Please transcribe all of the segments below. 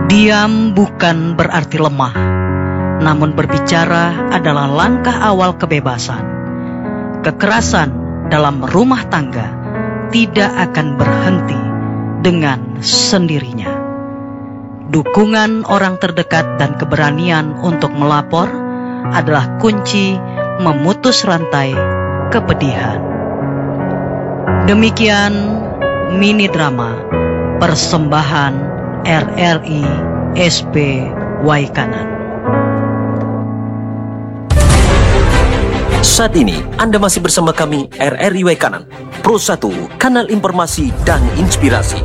Diam bukan berarti lemah, namun berbicara adalah langkah awal kebebasan. Kekerasan dalam rumah tangga tidak akan berhenti dengan sendirinya. Dukungan orang terdekat dan keberanian untuk melapor adalah kunci memutus rantai kepedihan. Demikian mini drama persembahan RRI SP Waikanan. Saat ini Anda masih bersama kami RRI Waikanan, Pro 1, kanal informasi dan inspirasi.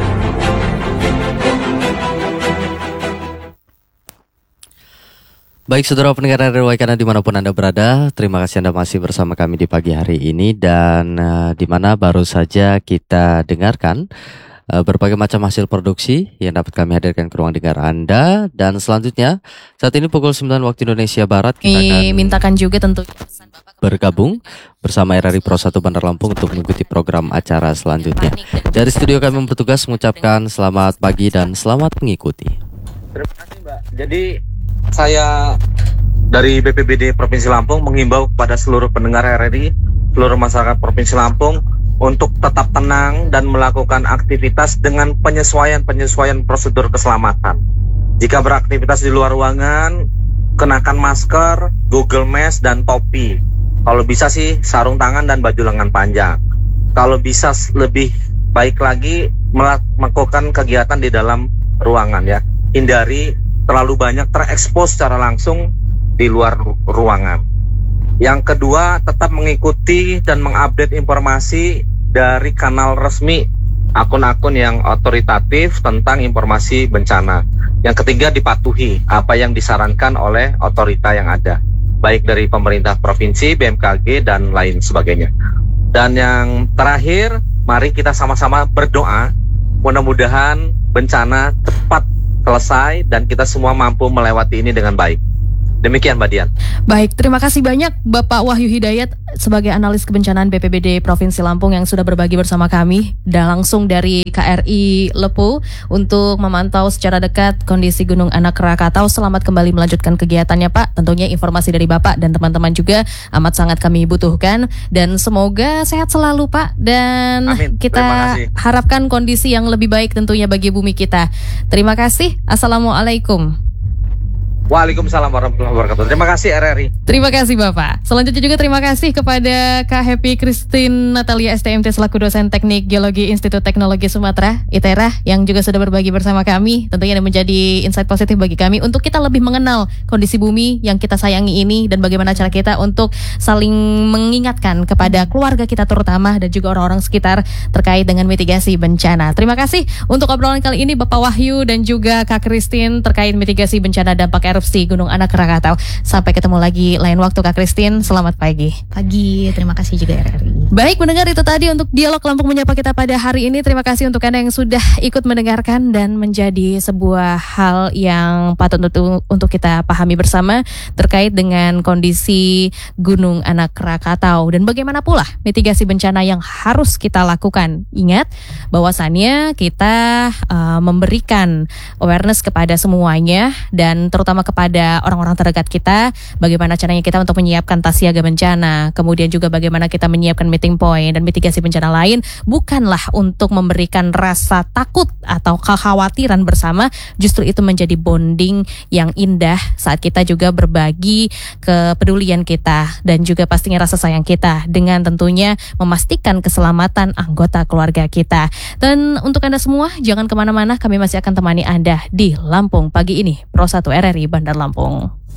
Baik saudara pendengar RRI Waikanan dimanapun Anda berada, terima kasih Anda masih bersama kami di pagi hari ini. Dan di mana baru saja kita dengarkan berbagai macam hasil produksi yang dapat kami hadirkan ke ruang dengar Anda. Dan selanjutnya saat ini pukul 9 waktu Indonesia Barat kita akan mintakan juga tentu bergabung bersama RRI Pro 1 Bandar Lampung untuk mengikuti program acara selanjutnya. Dari studio kami bertugas mengucapkan selamat pagi dan selamat mengikuti. Terima kasih Mbak. Jadi saya dari BPBD Provinsi Lampung menghimbau kepada seluruh pendengar RRI, seluruh masyarakat Provinsi Lampung untuk tetap tenang dan melakukan aktivitas dengan penyesuaian prosedur keselamatan. Jika beraktivitas di luar ruangan, kenakan masker, Google Mask, dan topi. Kalau bisa sih sarung tangan dan baju lengan panjang. Kalau bisa lebih baik lagi melakukan kegiatan di dalam ruangan ya. Hindari terlalu banyak terekspos secara langsung di luar ruangan. Yang kedua, tetap mengikuti dan mengupdate informasi dari kanal resmi akun-akun yang otoritatif tentang informasi bencana. Yang ketiga, dipatuhi apa yang disarankan oleh otorita yang ada, baik dari pemerintah provinsi, BMKG, dan lain sebagainya. Dan yang terakhir, mari kita sama-sama berdoa, mudah-mudahan bencana cepat selesai dan kita semua mampu melewati ini dengan baik. Demikian Mbak Dian. Baik, terima kasih banyak Bapak Wahyu Hidayat sebagai analis kebencanaan BPBD Provinsi Lampung yang sudah berbagi bersama kami dan langsung dari KRI Lepu untuk memantau secara dekat kondisi Gunung Anak Rakatau. Selamat kembali melanjutkan kegiatannya Pak. Tentunya informasi dari Bapak dan teman-teman juga amat sangat kami butuhkan dan semoga sehat selalu Pak. Dan amin. Kita harapkan kondisi yang lebih baik tentunya bagi bumi kita. Terima kasih. Assalamualaikum. Waalaikumsalam warahmatullahi wabarakatuh. Terima kasih RRI. Terima kasih Bapak. Selanjutnya juga terima kasih kepada Kak Happy Christine Natalia STMT selaku dosen Teknik Geologi Institut Teknologi Sumatera ITERA yang juga sudah berbagi bersama kami. Tentunya ini menjadi insight positif bagi kami untuk kita lebih mengenal kondisi bumi yang kita sayangi ini dan bagaimana cara kita untuk saling mengingatkan kepada keluarga kita terutama dan juga orang-orang sekitar terkait dengan mitigasi bencana. Terima kasih untuk obrolan kali ini Bapak Wahyu dan juga Kak Christine terkait mitigasi bencana dampak erupsi Gunung Anak Rakatau. Sampai ketemu lagi lain waktu Kak Christine. Selamat pagi. Pagi, terima kasih juga RRI. Baik, mendengar itu tadi untuk dialog Lampung Menyapa kita pada hari ini. Terima kasih untuk Anda yang sudah ikut mendengarkan dan menjadi sebuah hal yang patut untuk kita pahami bersama terkait dengan kondisi Gunung Anak Rakatau dan bagaimana pula mitigasi bencana yang harus kita lakukan. Ingat bahwasannya kita memberikan awareness kepada semuanya dan terutama kepada orang-orang terdekat kita, bagaimana caranya kita untuk menyiapkan tas siaga bencana, kemudian juga bagaimana kita menyiapkan meeting point dan mitigasi bencana lain, bukanlah untuk memberikan rasa takut atau kekhawatiran bersama, justru itu menjadi bonding yang indah saat kita juga berbagi kepedulian kita dan juga pastinya rasa sayang kita dengan tentunya memastikan keselamatan anggota keluarga kita. Dan untuk Anda semua, jangan kemana-mana, kami masih akan temani Anda di Lampung pagi ini, Pro 1 RRI Bandar Lampung.